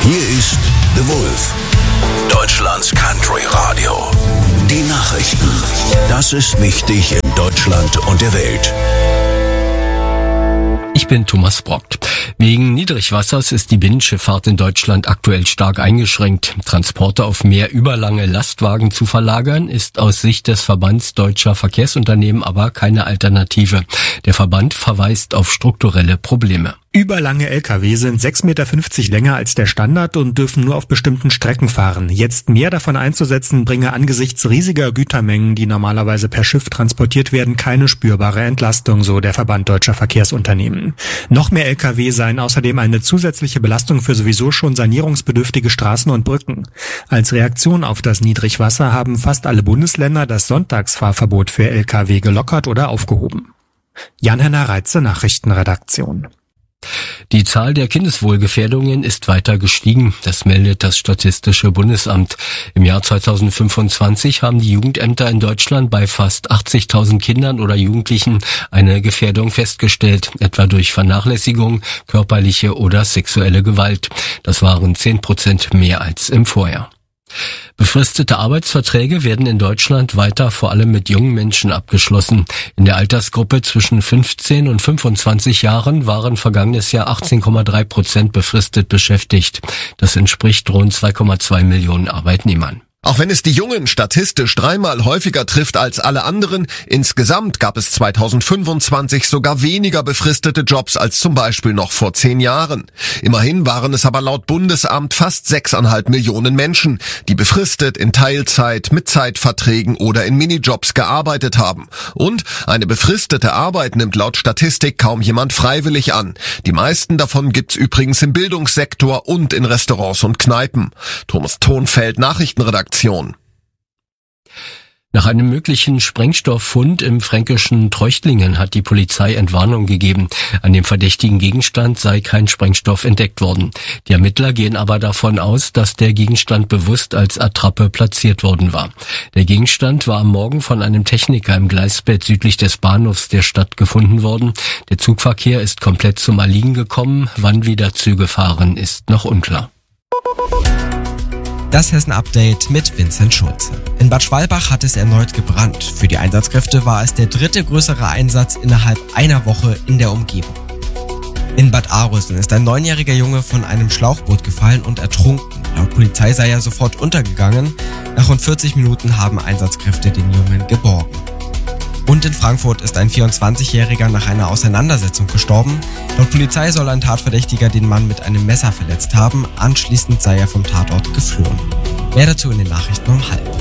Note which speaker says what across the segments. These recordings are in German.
Speaker 1: Hier ist The Wolf, Deutschlands Country Radio. Die Nachrichten. Das ist wichtig in Deutschland und der Welt.
Speaker 2: Ich bin Thomas Brock. Wegen Niedrigwassers ist die Binnenschifffahrt in Deutschland aktuell stark eingeschränkt. Transporte auf mehr überlange Lastwagen zu verlagern, ist aus Sicht des Verbands Deutscher Verkehrsunternehmen aber keine Alternative. Der Verband verweist auf strukturelle Probleme.
Speaker 3: Überlange Lkw sind 6,50 Meter länger als der Standard und dürfen nur auf bestimmten Strecken fahren. Jetzt mehr davon einzusetzen, bringe angesichts riesiger Gütermengen, die normalerweise per Schiff transportiert werden, keine spürbare Entlastung, so der Verband Deutscher Verkehrsunternehmen. Noch mehr Lkw seien außerdem eine zusätzliche Belastung für sowieso schon sanierungsbedürftige Straßen und Brücken. Als Reaktion auf das Niedrigwasser haben fast alle Bundesländer das Sonntagsfahrverbot für Lkw gelockert oder aufgehoben. Jan-Henner Reitze, Nachrichtenredaktion.
Speaker 2: Die Zahl der Kindeswohlgefährdungen ist weiter gestiegen, das meldet das Statistische Bundesamt. Im Jahr 2025 haben die Jugendämter in Deutschland bei fast 80.000 Kindern oder Jugendlichen eine Gefährdung festgestellt, etwa durch Vernachlässigung, körperliche oder sexuelle Gewalt. Das waren 10% mehr als im Vorjahr. Befristete Arbeitsverträge werden in Deutschland weiter vor allem mit jungen Menschen abgeschlossen. In der Altersgruppe zwischen 15 und 25 Jahren waren vergangenes Jahr 18,3% befristet beschäftigt. Das entspricht rund 2,2 Millionen Arbeitnehmern.
Speaker 4: Auch wenn es die Jungen statistisch dreimal häufiger trifft als alle anderen, insgesamt gab es 2025 sogar weniger befristete Jobs als zum Beispiel noch vor 10 Jahren. Immerhin waren es aber laut Bundesamt fast 6,5 Millionen Menschen, die befristet in Teilzeit, mit Zeitverträgen oder in Minijobs gearbeitet haben. Und eine befristete Arbeit nimmt laut Statistik kaum jemand freiwillig an. Die meisten davon gibt's übrigens im Bildungssektor und in Restaurants und Kneipen. Thomas Thonfeld, Nachrichtenredaktion.
Speaker 2: Nach einem möglichen Sprengstofffund im fränkischen Treuchtlingen hat die Polizei Entwarnung gegeben. An dem verdächtigen Gegenstand sei kein Sprengstoff entdeckt worden. Die Ermittler gehen aber davon aus, dass der Gegenstand bewusst als Attrappe platziert worden war. Der Gegenstand war am Morgen von einem Techniker im Gleisbett südlich des Bahnhofs der Stadt gefunden worden. Der Zugverkehr ist komplett zum Erliegen gekommen. Wann wieder Züge fahren, ist noch unklar.
Speaker 5: Das Hessen-Update mit Vincent Schulze. In Bad Schwalbach hat es erneut gebrannt. Für die Einsatzkräfte war es der dritte größere Einsatz innerhalb einer Woche in der Umgebung. In Bad Arolsen ist ein 9-jähriger Junge von einem Schlauchboot gefallen und ertrunken. Laut Polizei sei er sofort untergegangen. Nach rund 40 Minuten haben Einsatzkräfte den Jungen geborgen. Und in Frankfurt ist ein 24-Jähriger nach einer Auseinandersetzung gestorben. Laut Polizei soll ein Tatverdächtiger den Mann mit einem Messer verletzt haben. Anschließend sei er vom Tatort geflohen. Mehr dazu in den Nachrichten um 12:30.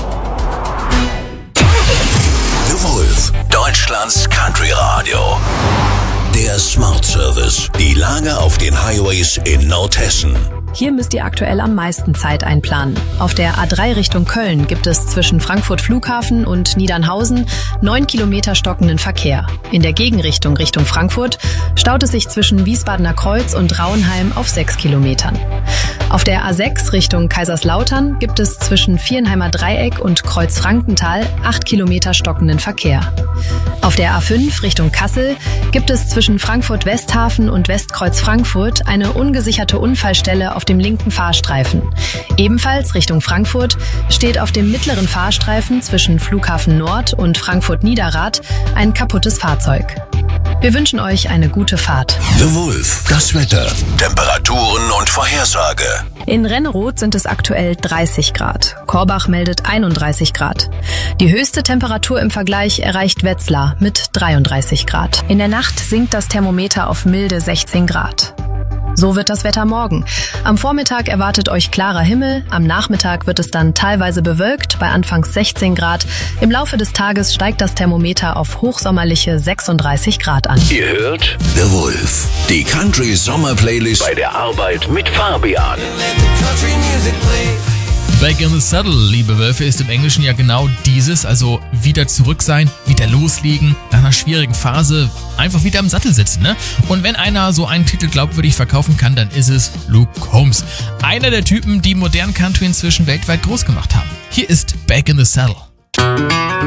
Speaker 1: The Wolf, Deutschlands Country Radio. Der Smart Service. Die Lage auf den Highways in Nordhessen.
Speaker 6: Hier müsst ihr aktuell am meisten Zeit einplanen. Auf der A3 Richtung Köln gibt es zwischen Frankfurt Flughafen und Niedernhausen 9 Kilometer stockenden Verkehr. In der Gegenrichtung Richtung Frankfurt staut es sich zwischen Wiesbadener Kreuz und Rauenheim auf 6 Kilometern. Auf der A6 Richtung Kaiserslautern gibt es zwischen Vierenheimer Dreieck und Kreuz-Frankenthal 8 Kilometer stockenden Verkehr. Auf der A5 Richtung Kassel gibt es zwischen Frankfurt Westhafen und Westkreuz Frankfurt eine ungesicherte Unfallstelle auf dem linken Fahrstreifen. Ebenfalls Richtung Frankfurt steht auf dem mittleren Fahrstreifen zwischen Flughafen Nord und Frankfurt Niederrad ein kaputtes Fahrzeug. Wir wünschen euch eine gute Fahrt.
Speaker 1: The Wolf, das Wetter, Temperaturen und Vorhersage.
Speaker 6: In Renneroth sind es aktuell 30 Grad. Korbach meldet 31 Grad. Die höchste Temperatur im Vergleich erreicht Wetzlar mit 33 Grad. In der Nacht sinkt das Thermometer auf milde 16 Grad. So wird das Wetter morgen. Am Vormittag erwartet euch klarer Himmel, am Nachmittag wird es dann teilweise bewölkt, bei anfangs 16 Grad. Im Laufe des Tages steigt das Thermometer auf hochsommerliche 36 Grad an.
Speaker 1: Ihr hört The Wolf, die Country Sommer Playlist bei der Arbeit mit Fabian.
Speaker 7: Back in the Saddle, liebe Wölfe, ist im Englischen ja genau dieses, also wieder zurück sein, wieder loslegen, nach einer schwierigen Phase einfach wieder im Sattel sitzen, ne? Und wenn einer so einen Titel glaubwürdig verkaufen kann, dann ist es Luke Combs. Einer der Typen, die modernen Country inzwischen weltweit groß gemacht haben. Hier ist Back in the Saddle.